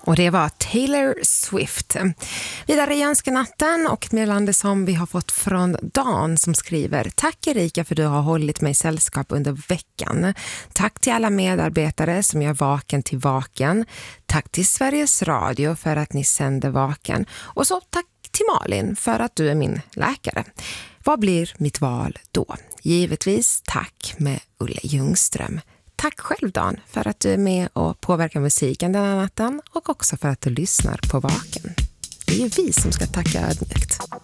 Och det var Taylor Swift. Vidare i önskenatten och ett meddelande som vi har fått från Dan som skriver: Tack Erika för att du har hållit mig sällskap under veckan. Tack till alla medarbetare som gör Vaken till Vaken. Tack till Sveriges Radio för att ni sänder Vaken. Och så tack till Malin för att du är min läkare. Vad blir mitt val då? Givetvis tack med Ulle Ljungström. Tack själv Dan för att du är med och påverkar musiken den här natten och också för att du lyssnar på Vaken. Det är ju vi som ska tacka ödmjukt.